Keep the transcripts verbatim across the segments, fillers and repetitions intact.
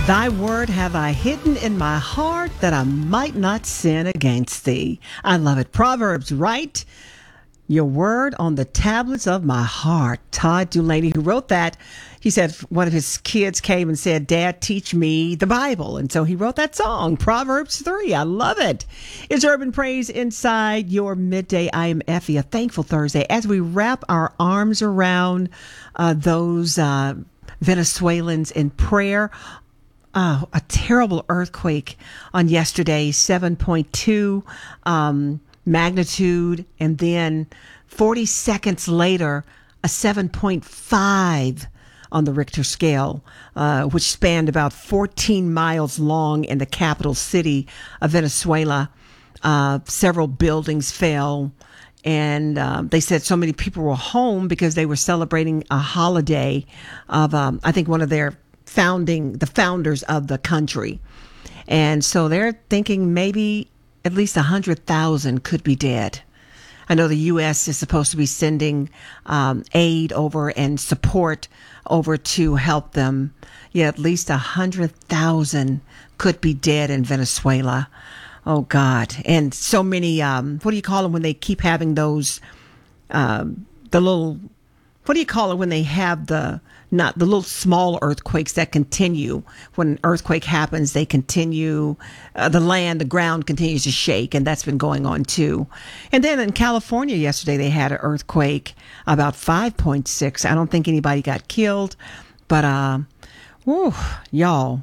Thy word have I hidden in my heart that I might not sin against thee. I love it. Proverbs, write your word on the tablets of my heart. Todd Dulaney, who wrote that, he said one of his kids came and said, Dad, teach me the Bible. And so he wrote that song, Proverbs three. I love it. It's Urban Praise inside your midday. I am Effie, a thankful Thursday, as we wrap our arms around uh, those uh, Venezuelans in prayer. Oh, a terrible earthquake on yesterday, seven point two um, magnitude, and then forty seconds later, a seven point five on the Richter scale, uh, which spanned about fourteen miles long in the capital city of Venezuela. Uh, several buildings fell, and um, they said so many people were home because they were celebrating a holiday of, um, I think, one of their founding, the founders of the country. And so they're thinking maybe at least one hundred thousand could be dead. I know the U S is supposed to be sending um, aid over and support over to help them. Yeah, at least one hundred thousand could be dead in Venezuela. Oh, God. And so many, um, what do you call them when they keep having those, um, the little, what do you call it when they have the, not the little small earthquakes that continue? When an earthquake happens, they continue, uh, the land, the ground continues to shake, and that's been going on too. And then in California yesterday, they had an earthquake about five point six. I don't think anybody got killed, but, uh, whew, y'all,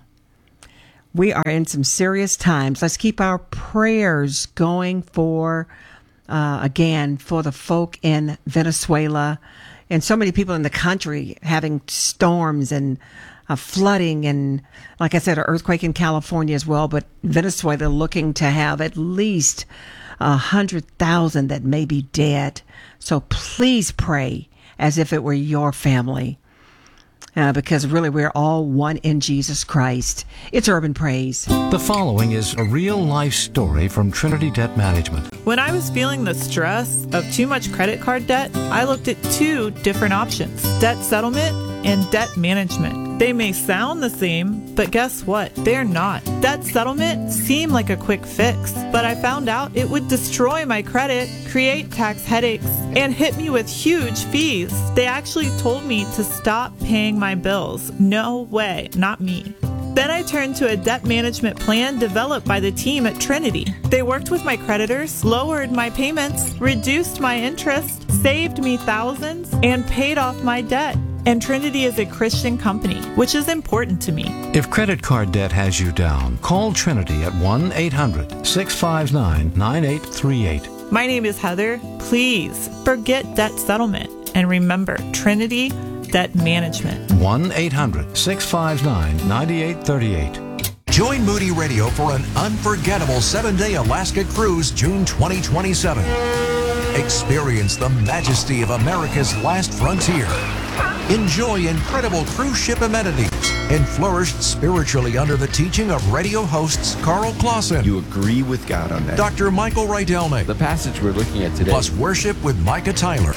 we are in some serious times. Let's keep our prayers going for, uh, again, for the folk in Venezuela. And so many people in the country having storms and uh, flooding and, like I said, an earthquake in California as well. But Venezuela looking to have at least one hundred thousand that may be dead. So please pray as if it were your family. Uh, because really we're all one in Jesus Christ. It's Urban Praise. The following is a real-life story from Trinity Debt Management. When I was feeling the stress of too much credit card debt, I looked at two different options: debt settlement and debt management. They may sound the same, but guess what? They're not. Debt settlement seemed like a quick fix, but I found out it would destroy my credit, create tax headaches, and hit me with huge fees. They actually told me to stop paying my bills. No way, not me. Then I turned to a debt management plan developed by the team at Trinity. They worked with my creditors, lowered my payments, reduced my interest, saved me thousands, and paid off my debt. And Trinity is a Christian company, which is important to me. If credit card debt has you down, call Trinity at one eight hundred six five nine nine eight three eight. My name is Heather. Please forget debt settlement and remember Trinity Debt Management. one eight hundred six five nine nine eight three eight. Join Moody Radio for an unforgettable seven-day Alaska cruise June twenty twenty-seven. Experience the majesty of America's last frontier. Enjoy incredible cruise ship amenities and flourish spiritually under the teaching of radio hosts Carl Clausen. You agree with God on that. Doctor Michael Rydelnik. The passage we're looking at today. Plus worship with Micah Tyler.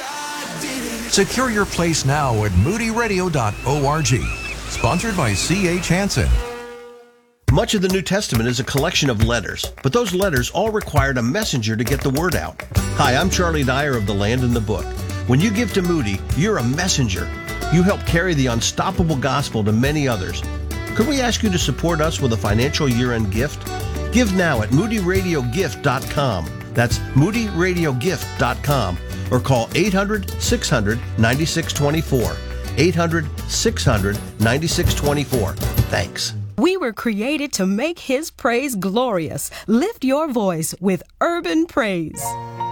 Secure your place now at moody radio dot org. Sponsored by C H Hansen. Much of the New Testament is a collection of letters, but those letters all required a messenger to get the word out. Hi, I'm Charlie Dyer of The Land and the Book. When you give to Moody, you're a messenger. You help carry the unstoppable gospel to many others. Could we ask you to support us with a financial year-end gift? Give now at moody radio gift dot com. That's moody radio gift dot com. Or call eight hundred six hundred ninety-six twenty-four. eight hundred six hundred ninety-six twenty-four. Thanks. We were created to make His praise glorious. Lift your voice with Urban Praise.